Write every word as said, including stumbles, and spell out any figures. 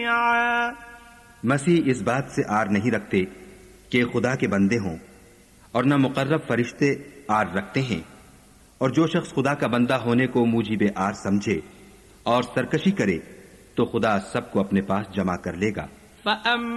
जमीअन। मसीह इस बात से आर नहीं रखते कि खुदा के बंदे हों, और न मुकर्रब फरिश्ते आर रखते हैं। और जो शख्स खुदा का बंदा होने को मूजिब आर समझे और सरकशी करे तो खुदा सबको अपने पास जमा कर लेगा।